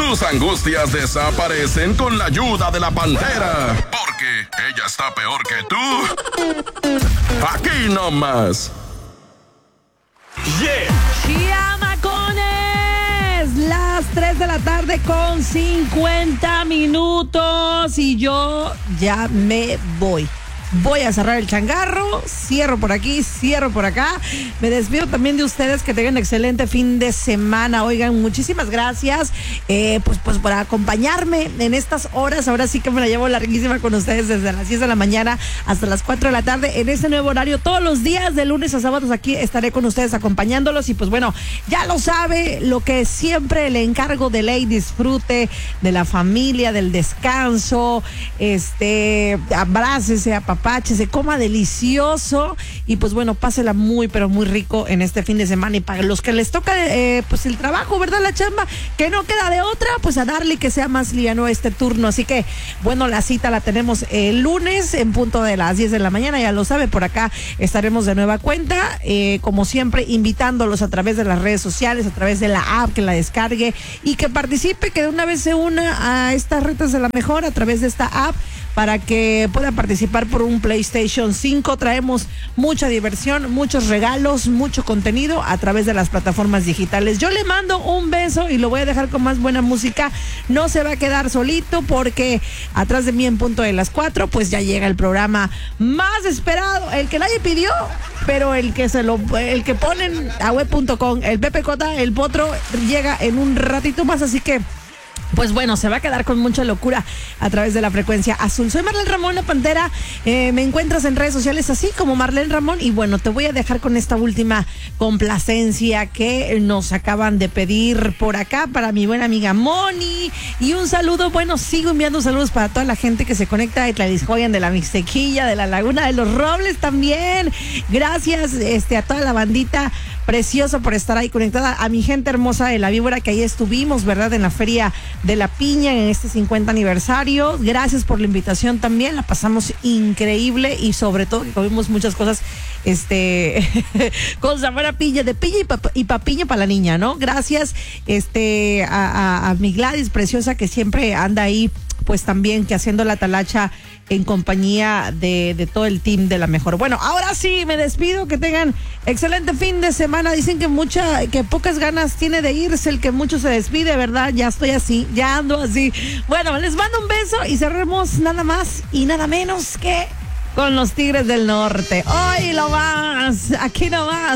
Tus angustias desaparecen con la ayuda de la Pantera. Porque ella está peor que tú. Aquí nomás. ¡Chiamacones! Las 3 de la tarde con 50 minutos y yo ya me voy. Voy a cerrar el changarro, cierro por aquí, cierro por acá. Me despido también de ustedes, que tengan excelente fin de semana. Oigan, muchísimas gracias pues por acompañarme en estas horas. Ahora sí que me la llevo larguísima con ustedes desde las 10 de la mañana hasta las 4 de la tarde en este nuevo horario. Todos los días de lunes a sábados aquí estaré con ustedes acompañándolos. Y pues bueno, ya lo sabe, lo que siempre le encargo de ley: disfrute de la familia, del descanso, abrácese, apapáchese, coma delicioso y pues bueno, pásela muy pero muy rico en este fin de semana. Y para los que les toca pues el trabajo, ¿verdad? La chamba, que no queda de otra, pues a darle que sea más liviano este turno. Así que bueno, la cita la tenemos el lunes en punto de las 10 de la mañana, ya lo sabe, por acá estaremos de nueva cuenta, como siempre invitándolos a través de las redes sociales, a través de la app, que la descargue y que participe, que de una vez se una a estas retas de la mejor a través de esta app, para que pueda participar por un PlayStation 5. Traemos mucha diversión, muchos regalos, mucho contenido a través de las plataformas digitales. Yo le mando un beso y lo voy a dejar con más buena música. No se va a quedar solito, porque atrás de mí en punto de las 4, pues ya llega el programa más esperado, el que nadie pidió, pero el que ponen a web.com, el PPJ, el Potro, llega en un ratito más, así que pues bueno, se va a quedar con mucha locura a través de la frecuencia azul. Soy Marlene Ramón, la Pantera. Me encuentras en redes sociales así como Marlene Ramón. Y bueno, te voy a dejar con esta última complacencia que nos acaban de pedir por acá para mi buena amiga Moni. Y un saludo, bueno, sigo enviando saludos para toda la gente que se conecta de Tlaxcoyan, de la Mixtequilla, de la Laguna de los Robles también. Gracias a toda la bandita preciosa por estar ahí conectada, a mi gente hermosa de La Víbora, que ahí estuvimos, ¿verdad? En la Feria de la Piña, en este 50 aniversario. Gracias por la invitación también, la pasamos increíble y sobre todo que comimos muchas cosas con sabor a piña, de piña y papiña para la niña, ¿no? Gracias a mi Gladys preciosa, que siempre anda ahí, pues también que haciendo la talacha en compañía de todo el team de la mejor. Bueno, ahora sí me despido, que tengan excelente fin de semana. Dicen que pocas ganas tiene de irse el que mucho se despide, ¿verdad? Ya estoy así, ya ando así. Bueno, les mando un beso y cerremos nada más y nada menos que con los Tigres del Norte. Hoy lo más, aquí nomás.